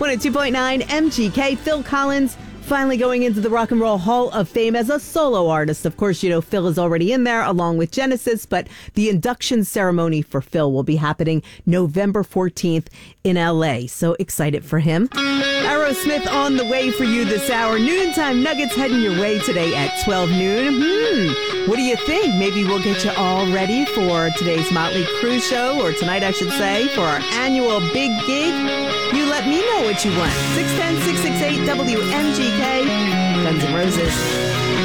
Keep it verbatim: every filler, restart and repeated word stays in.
one oh two point nine M G K. Phil Collins finally going into the Rock and Roll Hall of Fame as a solo artist. Of course, you know, Phil is already in there along with Genesis, but the induction ceremony for Phil will be happening November fourteenth in L A. So excited for him. Aerosmith on the way for you this hour. Noontime Nuggets heading your way today at twelve noon. Hmm. What do you think? Maybe we'll get you all ready for today's Motley Crue show, or tonight, I should say, for our annual big gig. You let me know what you want. six one zero, six six eight W M G K. Guns N' Roses.